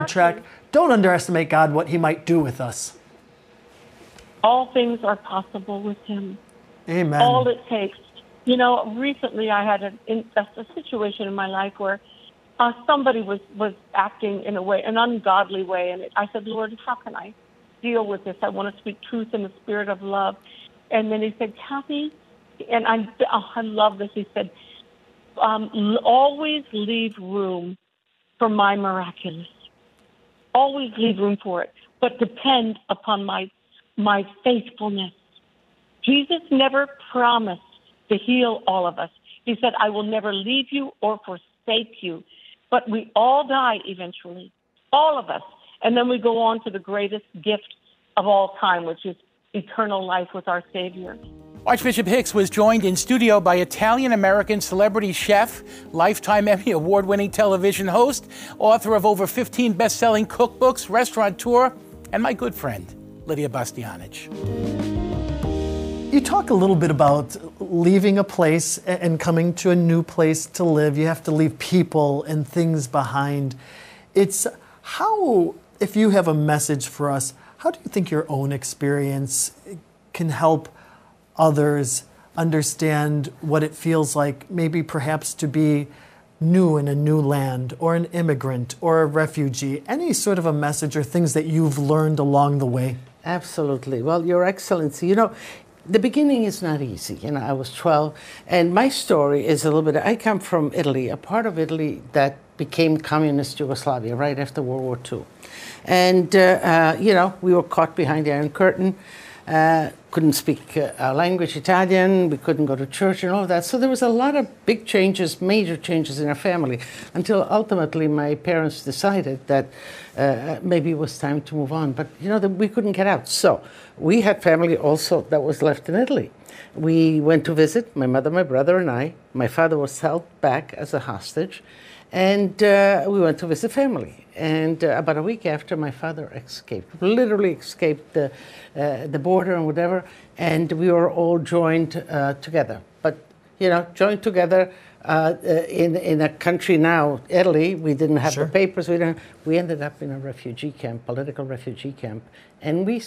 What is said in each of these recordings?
track. Don't underestimate God, what he might do with us. All things are possible with him. Amen. All it takes. You know, recently I had a situation in my life where somebody was acting in a way, an ungodly way, and I said, Lord, how can I deal with this? I want to speak truth in the spirit of love. And then he said, Kathy, and I love this. He said, always leave room for my miraculous. Always leave room for it, but depend upon my faithfulness. Jesus never promised to heal all of us. He said, I will never leave you or forsake you. But we all die eventually, all of us. And then we go on to the greatest gift of all time, which is eternal life with our Savior. Archbishop Hicks was joined in studio by Italian-American celebrity chef, Lifetime Emmy Award-winning television host, author of over 15 best-selling cookbooks, restaurateur, and my good friend, Lidia Bastianich. You talk a little bit about leaving a place and coming to a new place to live. You have to leave people and things behind. It's how, if you have a message for us, how do you think your own experience can help others understand what it feels like, maybe perhaps to be new in a new land, or an immigrant, or a refugee? Any sort of a message or things that you've learned along the way? Absolutely. Well, Your Excellency, you know, the beginning is not easy. You know, I was 12, and my story is a little bit, I come from Italy, a part of Italy that became communist Yugoslavia right after World War II. And, you know, we were caught behind the Iron Curtain, couldn't speak our language, Italian, we couldn't go to church and all of that. So there was a lot of big changes, major changes in our family, until ultimately my parents decided that maybe it was time to move on. But, you know, we couldn't get out. So we had family also that was left in Italy. We went to visit, my mother, my brother, and I. My father was held back as a hostage. And we went to visit family. And about a week after, my father escaped, literally escaped the border and whatever, and we were all joined together. But, you know, joined together in a country now, Italy, we didn't have the papers, we ended up in a refugee camp, political refugee camp, and I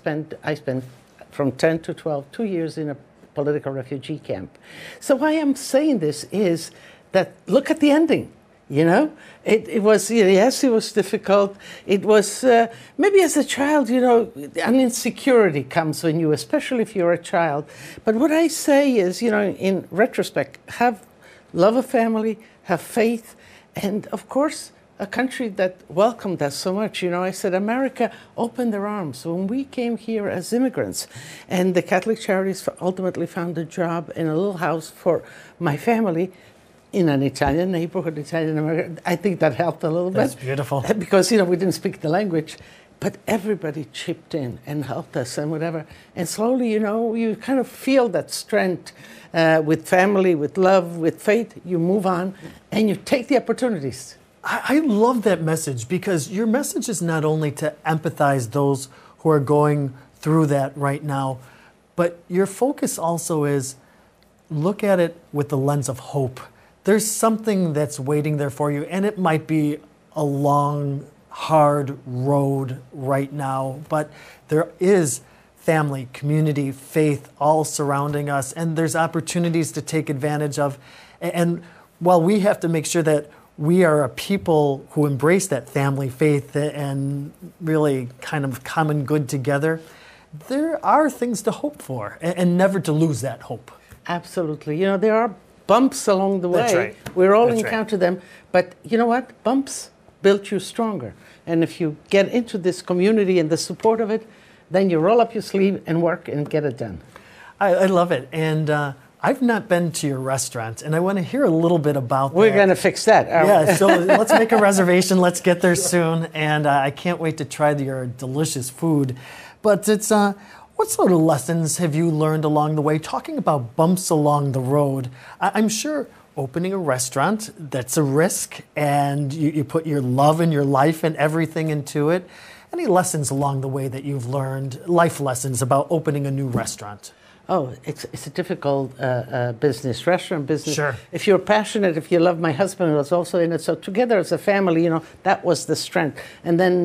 spent from 10 to 12, 2 years in a political refugee camp. So why I'm saying this is that, look at the ending. You know, it was, yes, it was difficult. It was, maybe as a child, you know, an insecurity comes when you, especially if you're a child. But what I say is, you know, in retrospect, love a family, have faith, and of course, a country that welcomed us so much. You know, I said, America opened their arms when we came here as immigrants. And the Catholic Charities ultimately found a job in a little house for my family in an Italian neighborhood, Italian American. I think that helped a little bit. That's beautiful. Because, you know, we didn't speak the language, but everybody chipped in and helped us and whatever. And slowly, you know, you kind of feel that strength with family, with love, with faith. You move on and you take the opportunities. I love that message, because your message is not only to empathize those who are going through that right now, but your focus also is look at it with the lens of hope. There's something that's waiting there for you, and it might be a long, hard road right now, but there is family, community, faith all surrounding us, and there's opportunities to take advantage of. And while we have to make sure that we are a people who embrace that family, faith, and really kind of common good together, there are things to hope for, and never to lose that hope. Absolutely. You know, there are bumps along the way. That's right. We all encounter them. But you know what? Bumps build you stronger. And if you get into this community and the support of it, then you roll up your sleeve and work and get it done. I love it. And I've not been to your restaurant, and I want to hear a little bit about that. We're going to fix that. Yeah, so let's make a reservation. Let's get there soon. And I can't wait to try your delicious food. But it's... what sort of lessons have you learned along the way? Talking about bumps along the road, I'm sure opening a restaurant, that's a risk, and you put your love and your life and everything into it. Any lessons along the way that you've learned, life lessons about opening a new restaurant? oh, it's a difficult business, restaurant business. Sure. If you're passionate, if you love, my husband was also in it. So together as a family, that was the strength. And then